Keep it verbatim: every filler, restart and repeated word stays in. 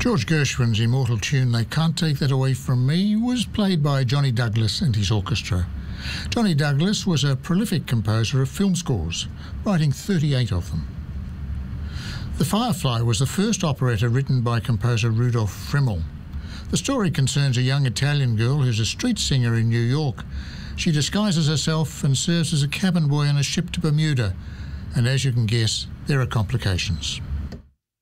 George Gershwin's immortal tune "They Can't Take That Away From Me" was played by Johnny Douglas and his orchestra. Johnny Douglas was a prolific composer of film scores, writing thirty-eight of them. The Firefly was the first operetta written by composer Rudolf Frimmel. The story concerns a young Italian girl who's a street singer in New York. She disguises herself and serves as a cabin boy on a ship to Bermuda, and as you can guess, there are complications.